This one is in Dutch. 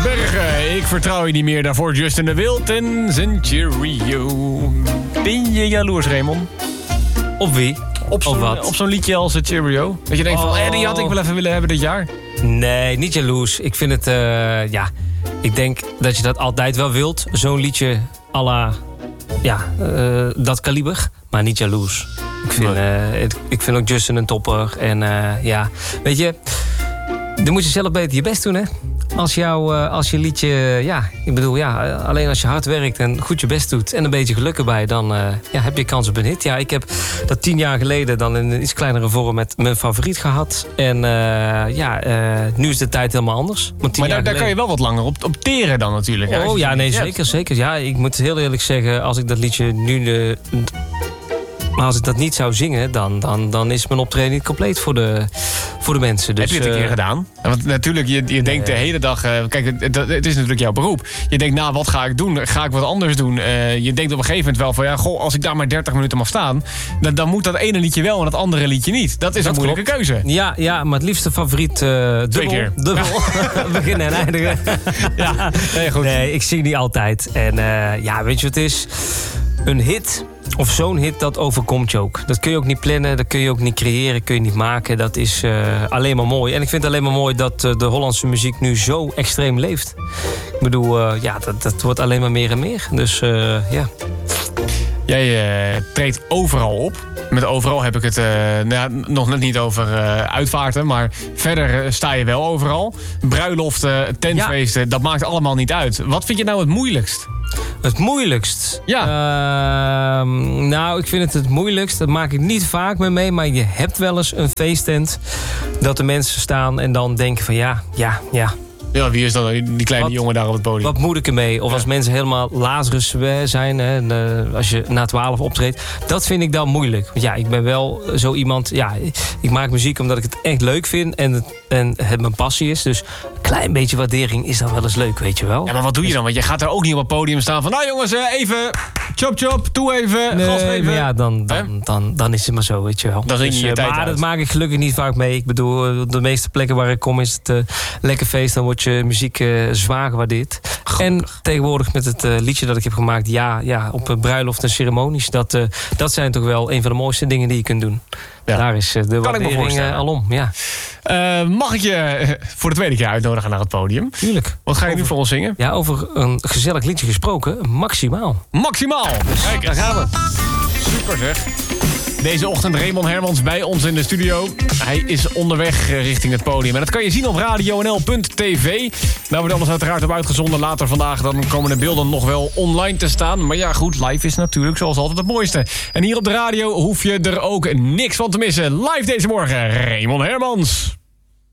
Bergen, ik vertrouw je niet meer. Daarvoor Justin de Wild en zijn Cheerio. Ben je jaloers, Raymond? Op wie? Op zo'n liedje als het Cheerio. Dat je denkt van, die had ik wel even willen hebben dit jaar. Nee, niet jaloers. Ik vind het, ik denk dat je dat altijd wel wilt. Zo'n liedje à la, dat kaliber. Maar niet jaloers. Ik vind ook Justin een topper. En weet je, dan moet je zelf beter je best doen, hè. Als je liedje, alleen als je hard werkt en goed je best doet en een beetje geluk erbij, dan heb je kans op een hit. Ja, ik heb dat 10 jaar geleden dan in een iets kleinere vorm met mijn favoriet gehad. En nu is de tijd helemaal anders. Maar daar kan je wel wat langer op teren dan natuurlijk. Zeker. Ja, ik moet heel eerlijk zeggen, als ik dat liedje nu... Maar als ik dat niet zou zingen, dan is mijn optreden niet compleet voor de mensen. Dus, heb je het een keer gedaan? Want natuurlijk, je denkt de hele dag... kijk, het is natuurlijk jouw beroep. Je denkt, wat ga ik doen? Ga ik wat anders doen? Je denkt op een gegeven moment wel van... als ik daar maar 30 minuten mag staan... dan moet dat ene liedje wel en dat andere liedje niet. Dat is een moeilijke keuze. Ja, maar het liefste favoriet dubbel. 2 keer. Dubbel. Beginnen en eindigen. Ja, goed. Nee, ik zing niet altijd. En weet je wat het is? Een hit... Of zo'n hit, dat overkomt je ook. Dat kun je ook niet plannen, dat kun je ook niet creëren, kun je niet maken. Dat is alleen maar mooi. En ik vind het alleen maar mooi dat de Hollandse muziek nu zo extreem leeft. Ik bedoel, dat wordt alleen maar meer en meer. Dus ja. Jij treedt overal op. Met overal heb ik het nog net niet over uitvaarten. Maar verder sta je wel overal. Bruiloften, tentfeesten, dat maakt allemaal niet uit. Wat vind je nou het moeilijkst? Het moeilijkst? Ja. Ik vind het moeilijkst. Dat maak ik niet vaak mee. Maar je hebt wel eens een feesttent. Dat de mensen staan en dan denken van ja. Ja, wie is dan die kleine jongen daar op het podium? Wat moet ik ermee? Of als mensen helemaal Lazarus zijn, als je na 12 optreedt. Dat vind ik dan moeilijk. Want ik ben wel zo iemand... Ja, ik maak muziek omdat ik het echt leuk vind en het mijn passie is. Dus een klein beetje waardering is dan wel eens leuk, weet je wel. Ja, maar wat doe je dan? Want je gaat er ook niet op het podium staan van... Nou jongens, even chop, toe even, gas even. Maar ja, dan is het maar zo, weet je wel. Dan zing je je tijd maar uit. dat maak ik gelukkig niet vaak mee. Ik bedoel, de meeste plekken waar ik kom is het lekker feest. Dan wordt je muziek zwaar gewaardeerd. En tegenwoordig met het liedje dat ik heb gemaakt... op bruiloft en ceremonies... Dat zijn toch wel een van de mooiste dingen die je kunt doen. Ja. Daar is de waardering alom. Ja. Mag ik je voor de tweede keer uitnodigen naar het podium? Tuurlijk. Wat ga je nu voor ons zingen? Ja, over een gezellig liedje gesproken. Maximaal. Maximaal! Kijk, daar gaan we. Super zeg. Deze ochtend Raymond Hermans bij ons in de studio. Hij is onderweg richting het podium. En dat kan je zien op radionl.tv. Daar wordt alles uiteraard op uitgezonden. Later vandaag dan komen de beelden nog wel online te staan. Maar ja goed, live is natuurlijk zoals altijd het mooiste. En hier op de radio hoef je er ook niks van te missen. Live deze morgen, Raymond Hermans.